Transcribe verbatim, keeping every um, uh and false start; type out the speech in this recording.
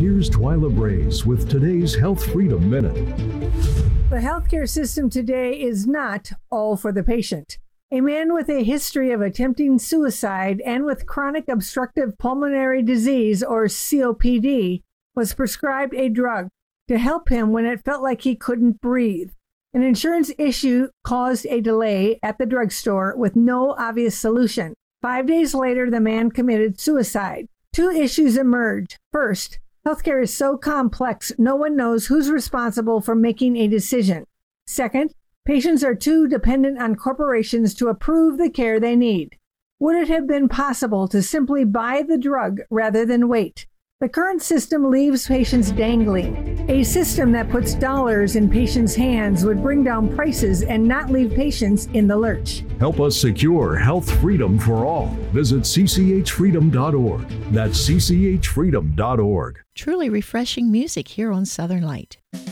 Here's Twyla Braze with today's Health Freedom Minute. The healthcare system today is not all for the patient. A man with a history of attempting suicide and with chronic obstructive pulmonary disease, or C O P D, was prescribed a drug to help him when it felt like he couldn't breathe. An insurance issue caused a delay at the drugstore with no obvious solution. Five days later, the man committed suicide. Two issues emerged. First, healthcare is so complex, no one knows who's responsible for making a decision. Second, patients are too dependent on corporations to approve the care they need. Would it have been possible to simply buy the drug rather than wait? The current system leaves patients dangling. A system that puts dollars in patients' hands would bring down prices and not leave patients in the lurch. Help us secure health freedom for all. Visit c c h freedom dot org. That's c c h freedom dot org. Truly refreshing music here on Southern Light.